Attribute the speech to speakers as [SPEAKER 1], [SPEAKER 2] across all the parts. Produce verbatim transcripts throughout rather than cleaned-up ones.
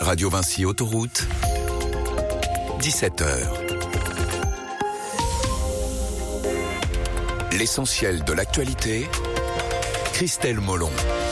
[SPEAKER 1] Radio Vinci Autoroute, dix-sept heures. L'essentiel de l'actualité, Christelle Molon.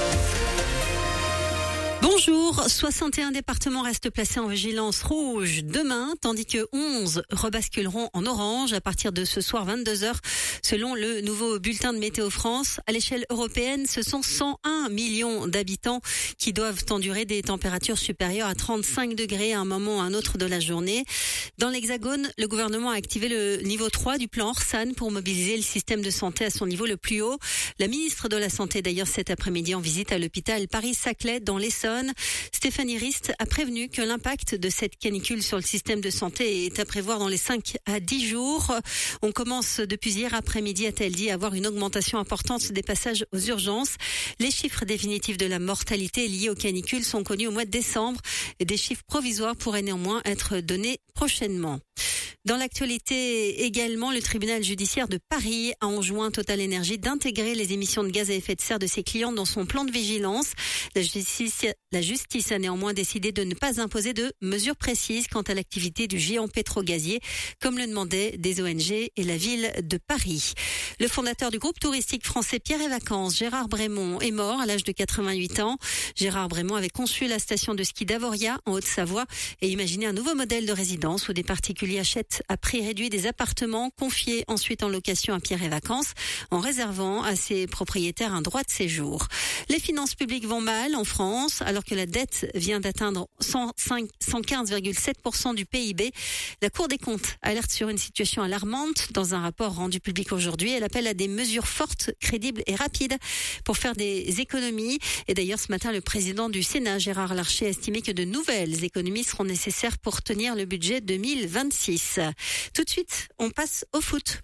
[SPEAKER 2] Bonjour, soixante et un départements restent placés en vigilance rouge demain, tandis que onze rebasculeront en orange à partir de ce soir vingt-deux heures, selon le nouveau bulletin de Météo France. À l'échelle européenne, ce sont cent un millions d'habitants qui doivent endurer des températures supérieures à trente-cinq degrés à un moment ou à un autre de la journée. Dans l'Hexagone, le gouvernement a activé le niveau trois du plan Orsan pour mobiliser le système de santé à son niveau le plus haut. La ministre de la Santé, d'ailleurs, cet après-midi en visite à l'hôpital Paris-Saclay dans l'Essonne. Stéphanie Rist a prévenu que l'impact de cette canicule sur le système de santé est à prévoir dans les cinq à dix jours. On commence depuis hier après-midi, a-t-elle dit, à avoir une augmentation importante des passages aux urgences. Les chiffres définitifs de la mortalité liée aux canicules sont connus au mois de décembre. Des chiffres provisoires pourraient néanmoins être donnés prochainement. Dans l'actualité également, le tribunal judiciaire de Paris a enjoint Total Energy d'intégrer les émissions de gaz à effet de serre de ses clients dans son plan de vigilance. La justice, la justice a néanmoins décidé de ne pas imposer de mesures précises quant à l'activité du géant pétro-gazier, comme le demandaient des O N G et la ville de Paris. Le fondateur du groupe touristique français Pierre et Vacances, Gérard Brémond, est mort à l'âge de quatre-vingt-huit ans. Gérard Brémond avait conçu la station de ski d'Avoria en Haute-Savoie et imaginé un nouveau modèle de résidence où des particuliers achètent à prix réduit des appartements confiés ensuite en location à Pierre et Vacances en réservant à ses propriétaires un droit de séjour. Les finances publiques vont mal en France alors que la dette vient d'atteindre cent quinze virgule sept pour cent du P I B. La Cour des comptes alerte sur une situation alarmante dans un rapport rendu public aujourd'hui. Elle appelle à des mesures fortes, crédibles et rapides pour faire des économies. Et d'ailleurs, ce matin, le président du Sénat, Gérard Larcher, a estimé que de nouvelles économies seront nécessaires pour tenir le budget deux mille vingt-six. Tout de suite, on passe au foot.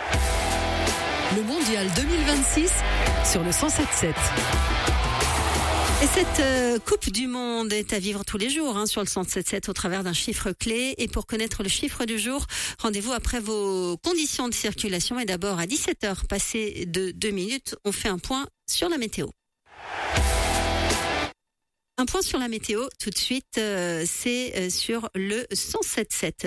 [SPEAKER 3] Le mondial deux mille vingt-six sur le cent sept sept.
[SPEAKER 2] Et cette euh, Coupe du Monde est à vivre tous les jours hein, sur le cent sept sept au travers d'un chiffre clé. Et pour connaître le chiffre du jour, rendez-vous après vos conditions de circulation. Et d'abord à dix-sept heures, passé de deux minutes, on fait un point sur la météo. Un point sur la météo, tout de suite, euh, c'est euh, sur le cent sept sept.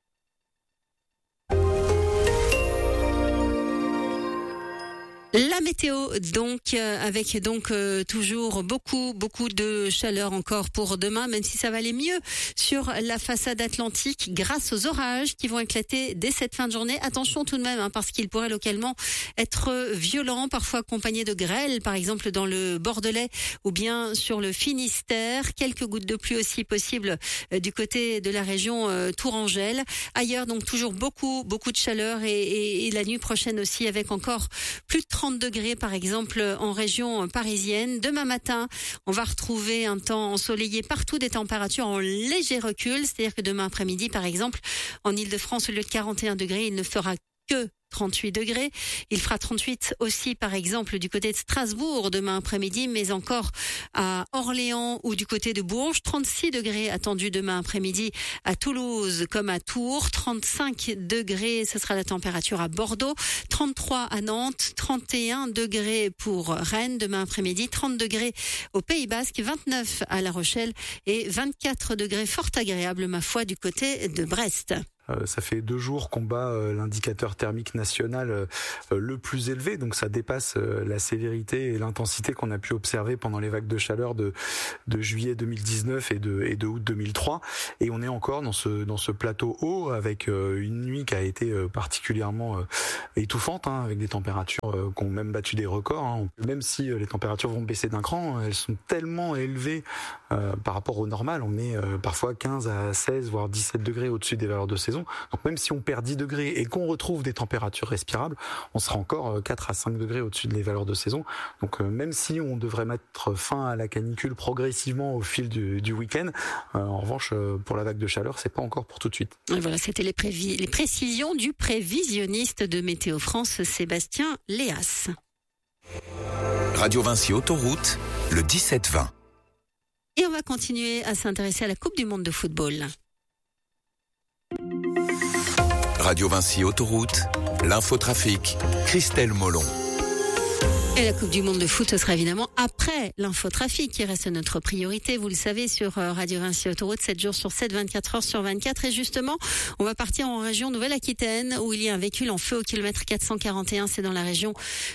[SPEAKER 2] La météo, donc, euh, avec donc euh, toujours beaucoup, beaucoup de chaleur encore pour demain, même si ça va aller mieux sur la façade atlantique grâce aux orages qui vont éclater dès cette fin de journée. Attention tout de même, hein, parce qu'ils pourraient localement être violents, parfois accompagnés de grêle, par exemple dans le Bordelais ou bien sur le Finistère. Quelques gouttes de pluie aussi possibles euh, du côté de la région euh, Tourangelle. Ailleurs, donc, toujours beaucoup, beaucoup de chaleur et, et, et la nuit prochaine aussi avec encore plus de trente degrés par exemple en région parisienne. Demain matin, on va retrouver un temps ensoleillé partout, des températures en léger recul. C'est-à-dire que demain après-midi, par exemple, en Île-de-France, au lieu de quarante et un degrés, il ne fera que trente-huit degrés. Il fera trente-huit aussi, par exemple, du côté de Strasbourg demain après-midi, mais encore à Orléans ou du côté de Bourges. trente-six degrés attendus demain après-midi à Toulouse comme à Tours. trente-cinq degrés, ce sera la température à Bordeaux. trente-trois à Nantes. trente et un degrés pour Rennes demain après-midi. trente degrés au Pays Basque. vingt-neuf à La Rochelle et vingt-quatre degrés fort agréable, ma foi, du côté de Brest.
[SPEAKER 4] Euh, ça fait deux jours qu'on bat euh, l'indicateur thermique national euh, le plus élevé, donc ça dépasse euh, la sévérité et l'intensité qu'on a pu observer pendant les vagues de chaleur de, de juillet deux mille dix-neuf et de, et de août deux mille trois. Et on est encore dans ce, dans ce plateau haut avec euh, une nuit qui a été euh, particulièrement euh, étouffante, hein, avec des températures euh, qui ont même battu des records. Hein. Même si euh, les températures vont baisser d'un cran, elles sont tellement élevées euh, par rapport au normal. On est euh, parfois quinze à seize, voire dix-sept degrés au-dessus des valeurs de saison. Donc même si on perd dix degrés et qu'on retrouve des températures respirables, on sera encore quatre à cinq degrés au-dessus des valeurs de saison. Donc même si on devrait mettre fin à la canicule progressivement au fil du, du week-end, euh, en revanche, pour la vague de chaleur, c'est pas encore pour tout de suite.
[SPEAKER 2] Et voilà, c'était les, prévi- les précisions du prévisionniste de Météo France, Sébastien Léas.
[SPEAKER 1] Radio Vinci Autoroute, le dix-sept vingt.
[SPEAKER 2] Et on va continuer à s'intéresser à la Coupe du Monde de football.
[SPEAKER 1] Radio Vinci Autoroute, l'infotrafic, Christelle Molon.
[SPEAKER 2] Et la Coupe du Monde de foot, ce sera évidemment après l'infotrafic qui reste notre priorité. Vous le savez, sur Radio Vinci Autoroute, sept jours sur sept, vingt-quatre heures sur vingt-quatre. Et justement, on va partir en région Nouvelle-Aquitaine où il y a un véhicule en feu au kilomètre quatre cent quarante et un. C'est dans la région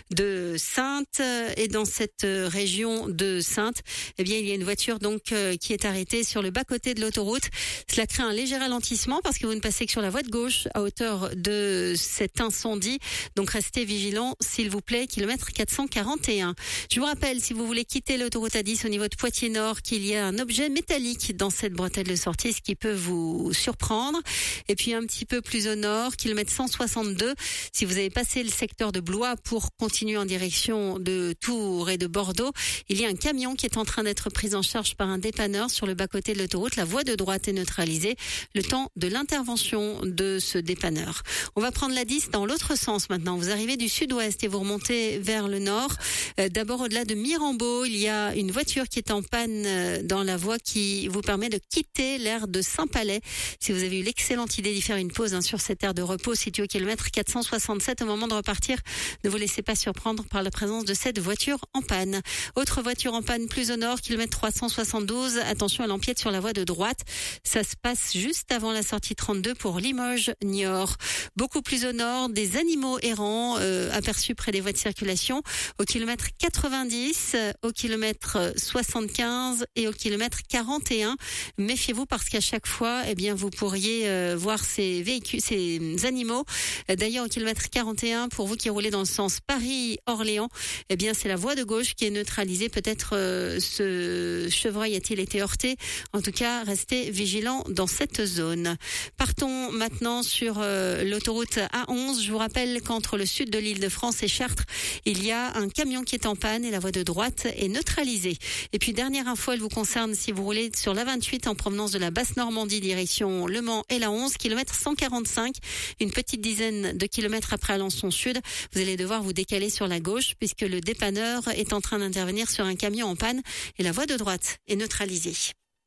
[SPEAKER 2] de Saintes. Et dans cette région de Saintes, eh bien, il y a une voiture donc euh, qui est arrêtée sur le bas-côté de l'autoroute. Cela crée un léger ralentissement parce que vous ne passez que sur la voie de gauche à hauteur de cet incendie. Donc restez vigilants, s'il vous plaît, kilomètre quatre cent quarante et un. Je vous rappelle, si vous voulez quitter l'autoroute A dix au niveau de Poitiers-Nord, qu'il y a un objet métallique dans cette bretelle de sortie, ce qui peut vous surprendre. Et puis un petit peu plus au nord, kilomètre cent soixante-deux, si vous avez passé le secteur de Blois pour continuer en direction de Tours et de Bordeaux, il y a un camion qui est en train d'être pris en charge par un dépanneur sur le bas-côté de l'autoroute. La voie de droite est neutralisée, le temps de l'intervention de ce dépanneur. On va prendre la dix dans l'autre sens maintenant. Vous arrivez du sud-ouest et vous remontez vers le nord. Euh, d'abord, au-delà de Mirambeau, il y a une voiture qui est en panne euh, dans la voie qui vous permet de quitter l'aire de Saint-Palais. Si vous avez eu l'excellente idée d'y faire une pause hein, sur cette aire de repos située au kilomètre quatre cent soixante-sept, au moment de repartir, ne vous laissez pas surprendre par la présence de cette voiture en panne. Autre voiture en panne plus au nord, kilomètre trois cent soixante-douze. Attention, elle empiète sur la voie de droite. Ça se passe juste avant la sortie trente-deux pour Limoges-Niort. Beaucoup plus au nord, des animaux errants euh, aperçus près des voies de circulation au kilomètre quatre-vingt-dix, au kilomètre soixante-quinze et au kilomètre quarante et un. Méfiez-vous parce qu'à chaque fois, eh bien, vous pourriez euh, voir ces véhicules, ces animaux. D'ailleurs, au kilomètre quarante et un, pour vous qui roulez dans le sens Paris-Orléans, eh bien, c'est la voie de gauche qui est neutralisée. Peut-être euh, ce chevreuil a-t-il été heurté. En tout cas, restez vigilants dans cette zone. Partons maintenant sur euh, l'autoroute A onze. Je vous rappelle qu'entre le sud de l'Île-de-France et Chartres, il y a un camion qui est en panne et la voie de droite est neutralisée. Et puis, dernière info, elle vous concerne si vous roulez sur la vingt-huit en provenance de la Basse-Normandie, direction Le Mans et la onze, kilomètre cent quarante-cinq, une petite dizaine de kilomètres après Alençon Sud. Vous allez devoir vous décaler sur la gauche puisque le dépanneur est en train d'intervenir sur un camion en panne et la voie de droite est neutralisée.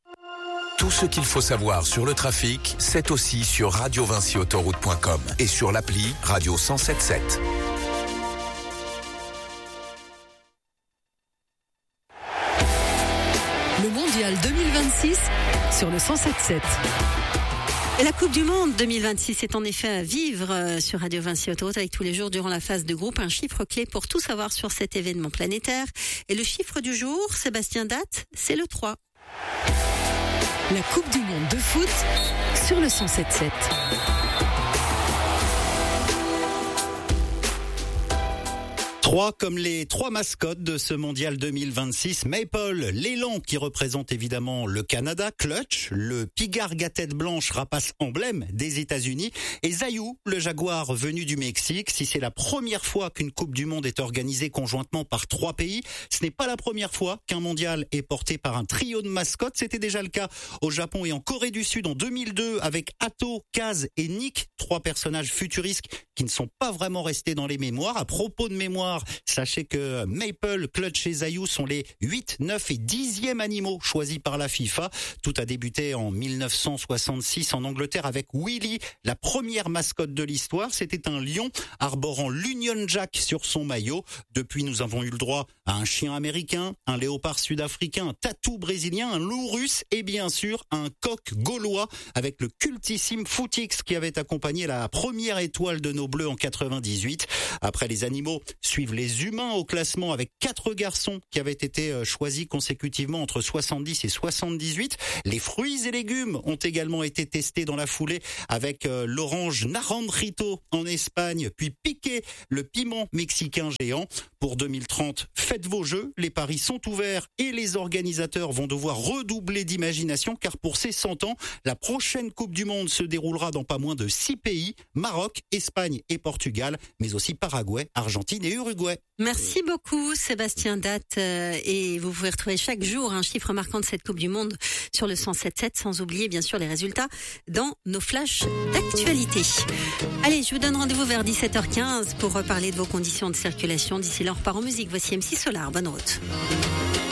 [SPEAKER 1] Tout ce qu'il faut savoir sur le trafic, c'est aussi sur radio vinci autoroute point com et sur l'appli Radio cent sept sept.
[SPEAKER 3] Le Mondial deux mille vingt-six sur le cent sept sept.
[SPEAKER 2] Et la Coupe du Monde deux mille vingt-six est en effet à vivre sur Radio Vinci Autoroute avec tous les jours durant la phase de groupe. Un chiffre clé pour tout savoir sur cet événement planétaire. Et le chiffre du jour, Sébastien Date, c'est le trois.
[SPEAKER 3] La Coupe du Monde de foot sur le cent sept sept.
[SPEAKER 5] Trois comme les trois mascottes de ce mondial deux mille vingt-six. Maple, l'élan qui représente évidemment le Canada. Clutch, le pigargue à tête blanche, rapace emblème des États-Unis. Et Zayou, le jaguar venu du Mexique. Si c'est la première fois qu'une Coupe du Monde est organisée conjointement par trois pays, ce n'est pas la première fois qu'un mondial est porté par un trio de mascottes. C'était déjà le cas au Japon et en Corée du Sud en deux mille deux avec Atto, Kaz et Nick. Trois personnages futuristes qui ne sont pas vraiment restés dans les mémoires. À propos de mémoire, sachez que Maple, Clutch et Zayou sont les huit, neuf et dixième animaux choisis par la FIFA. Tout a débuté en mille neuf cent soixante-six en Angleterre avec Willy, la première mascotte de l'histoire. C'était un lion arborant l'Union Jack sur son maillot. Depuis, nous avons eu le droit à un chien américain, un léopard sud-africain, un tatou brésilien, un loup russe et bien sûr un coq gaulois avec le cultissime Footix qui avait accompagné la première étoile de nos Bleus en quatre-vingt-dix-huit. Après les animaux, suivent les humains au classement avec quatre garçons qui avaient été choisis consécutivement entre soixante-dix et soixante-dix-huit. Les fruits et légumes ont également été testés dans la foulée avec l'orange Naranjito en Espagne, puis Piqué, le piment mexicain géant. Pour deux mille trente, faites vos jeux, les paris sont ouverts et les organisateurs vont devoir redoubler d'imagination car pour ces cent ans, la prochaine Coupe du Monde se déroulera dans pas moins de six pays, Maroc, Espagne et Portugal, mais aussi Paraguay, Argentine et Uruguay.
[SPEAKER 2] Merci beaucoup Sébastien Date et vous pouvez retrouver chaque jour un chiffre marquant de cette Coupe du Monde sur le cent sept sept, sans oublier bien sûr les résultats dans nos flashs d'actualité. Allez, je vous donne rendez-vous vers dix-sept heures quinze pour reparler de vos conditions de circulation. D'ici là, on repart en musique. Voici M C Solar, bonne route.